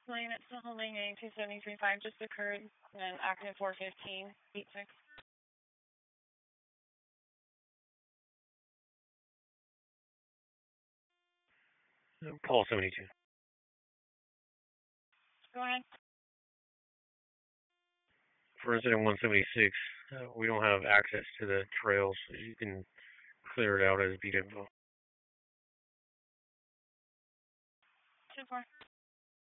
Lane, it's still holding a 273.5 just occurred and active 415.86. Call 72. Go ahead. For incident 176, we don't have access to the trails, so you can clear it out as beat info. 2-4.